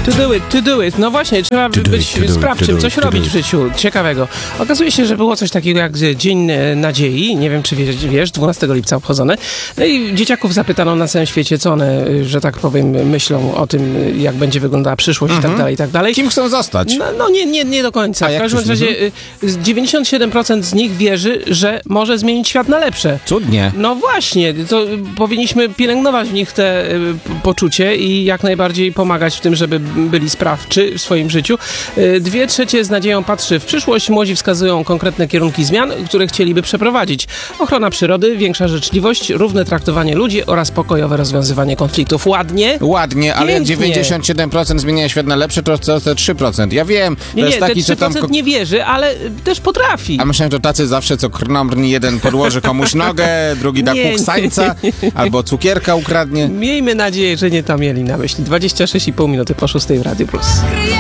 To do it. No właśnie, trzeba być sprawczym, coś robić w życiu ciekawego. Okazuje się, że było coś takiego jak Dzień Nadziei, nie wiem czy wiesz, 12 lipca obchodzony. No i dzieciaków zapytano na całym świecie, co one, że tak powiem, myślą o tym, jak będzie wyglądała przyszłość i tak dalej, i tak dalej. Kim chcą zostać? No nie do końca. W każdym razie 97% z nich wierzy, że może zmienić świat na lepsze. Cudnie. No właśnie, to powinniśmy pielęgnować w nich te poczucie i jak najbardziej pomagać w tym, żeby byli sprawczy w swoim życiu. 2/3 z nadzieją patrzy w przyszłość. Młodzi wskazują konkretne kierunki zmian, które chcieliby przeprowadzić. Ochrona przyrody, większa życzliwość, równe traktowanie ludzi oraz pokojowe rozwiązywanie konfliktów. Ładnie? Ładnie, ale jak Pięknie. 97% zmienia świat na lepsze, to te 3%. Ja wiem, to jest te taki, 3% co tam... nie wierzy, ale też potrafi. A myślałem, że to tacy zawsze, co krnomrni, jeden podłoży komuś nogę, drugi da Nie, kuksańca, albo cukierka ukradnie. Miejmy nadzieję, że nie to mieli na myśli. 26,5 minuty po 6 w Radiu Plus.